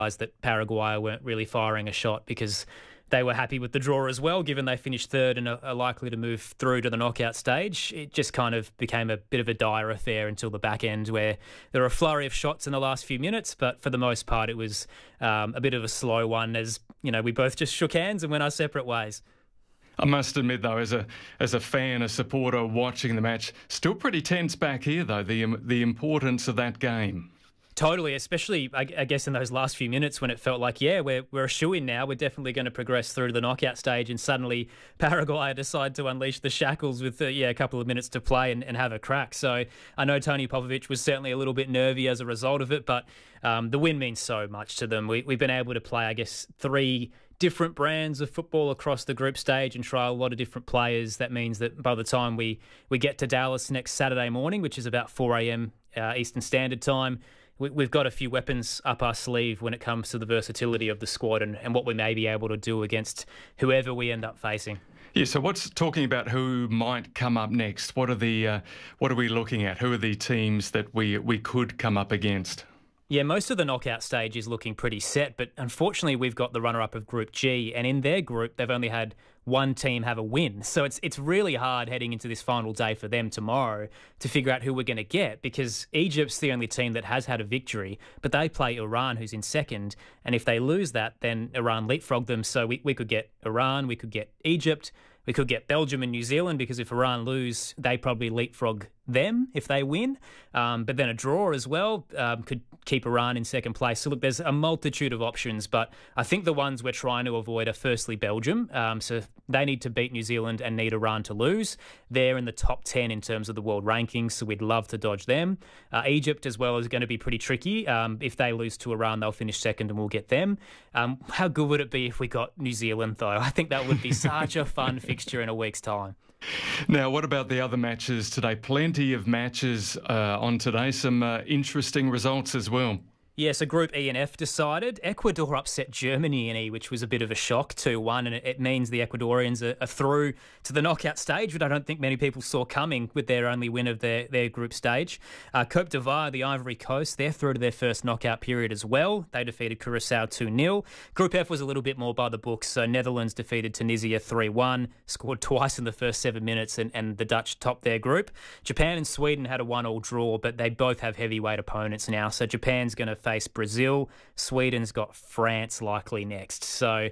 that Paraguay weren't really firing a shot because they were happy with the draw as well, given they finished third and are likely to move through to the knockout stage. It just kind of became a bit of a dire affair until the back end, where there were a flurry of shots in the last few minutes, but for the most part it was a bit of a slow one, as we both just shook hands and went our separate ways. I must admit, though, as a fan, a supporter watching the match, still pretty tense back here, though, the importance of that game. Totally, especially, I guess, in those last few minutes when it felt like, we're a shoo-in now. We're definitely going to progress through to the knockout stage, and suddenly Paraguay decide to unleash the shackles with a couple of minutes to play and have a crack. So I know Tony Popovic was certainly a little bit nervy as a result of it, but the win means so much to them. We've been able to play, I guess, 3 different brands of football across the group stage and try a lot of different players. That means that by the time we get to Dallas next Saturday morning, which is about 4 a.m. Eastern Standard Time, we've got a few weapons up our sleeve when it comes to the versatility of the squad and what we may be able to do against whoever we end up facing. Yeah, so talking about who might come up next? What are we looking at? Who are the teams that we could come up against? Yeah, most of the knockout stage is looking pretty set, but unfortunately we've got the runner-up of Group G, and in their group they've only had one team have a win. So it's really hard heading into this final day for them tomorrow to figure out who we're going to get, because Egypt's the only team that has had a victory, but they play Iran, who's in second, and if they lose that, then Iran leapfrog them. So we could get Iran, we could get Egypt, we could get Belgium and New Zealand, because if Iran lose, they probably leapfrog them if they win. But then a draw as well could keep Iran in second place. So look, there's a multitude of options, but I think the ones we're trying to avoid are firstly Belgium. So they need to beat New Zealand and need Iran to lose. They're in the top 10 in terms of the world rankings, so we'd love to dodge them. Egypt as well is going to be pretty tricky. If they lose to Iran, they'll finish second and we'll get them. How good would it be if we got New Zealand, though? I think that would be such a fun fixture in a week's time. Now, what about the other matches today? Plenty of matches on today, some interesting results as well. Yeah, so Group E and F decided. Ecuador upset Germany in E, which was a bit of a shock, 2-1, and it means the Ecuadorians are through to the knockout stage, which I don't think many people saw coming with their only win of their group stage. Côte d'Ivoire, the Ivory Coast, they're through to their first knockout period as well. They defeated Curaçao 2-0. Group F was a little bit more by the books, so Netherlands defeated Tunisia 3-1, scored twice in the first 7 minutes, and the Dutch topped their group. Japan and Sweden had a 1-1 draw, but they both have heavyweight opponents now, so Japan's going to face Brazil. Sweden's got France likely next. So,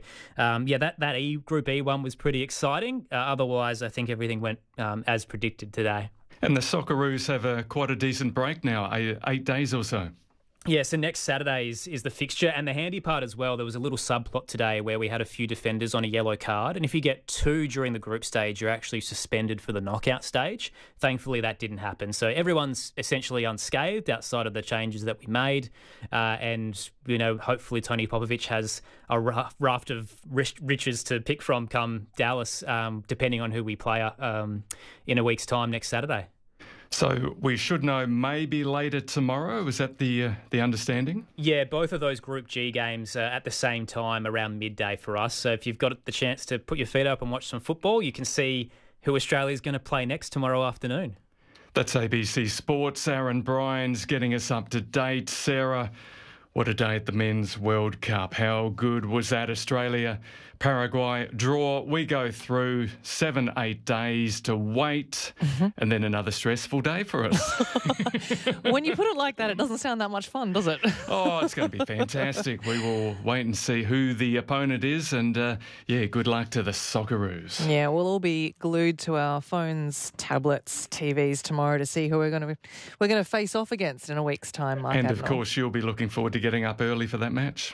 that Group E one was pretty exciting. Otherwise, I think everything went as predicted today. And the Socceroos have quite a decent break now, 8 days or so. Yeah, so next Saturday is the fixture, and the handy part as well, there was a little subplot today where we had a few defenders on a yellow card, and if you get 2 during the group stage, you're actually suspended for the knockout stage. Thankfully, that didn't happen. So everyone's essentially unscathed outside of the changes that we made, and hopefully Tony Popovic has a raft of riches to pick from come Dallas, depending on who we play in a week's time next Saturday. So we should know maybe later tomorrow. Is that the understanding? Yeah, both of those Group G games are at the same time around midday for us. So if you've got the chance to put your feet up and watch some football, you can see who Australia's going to play next tomorrow afternoon. That's ABC Sports. Aaron Bryans getting us up to date. Sarah, what a day at the Men's World Cup. How good was that? Australia, Paraguay draw. We go through 7-8 days to wait, and then another stressful day for us. When you put it like that, it doesn't sound that much fun, does it? Oh, it's going to be fantastic. We will wait and see who the opponent is, and good luck to the Socceroos. Yeah, we'll all be glued to our phones, tablets, TVs tomorrow to see who we're going to face off against in a week's time. Mark And Admiral. of course, you'll be looking forward to getting up early for that match.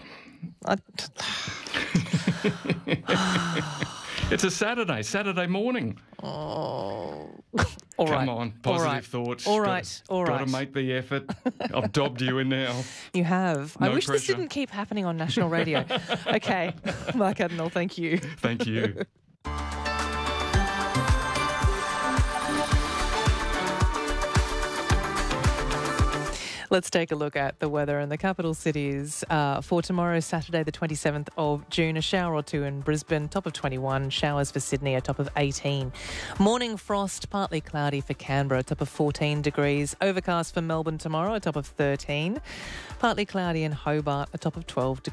It's a Saturday morning. Oh. Come on, positive thoughts. All right. Got to make the effort. I've dobbed you in now. You have. No I wish pressure. this didn't keep happening on national radio. Okay, Mark Admiral, thank you. Thank you. Let's take a look at the weather in the capital cities for tomorrow, Saturday, the 27th of June. A shower or two in Brisbane, top of 21. Showers for Sydney, a top of 18. Morning frost, partly cloudy for Canberra, a top of 14 degrees. Overcast for Melbourne tomorrow, a top of 13. Partly cloudy in Hobart, a top of 12 degrees.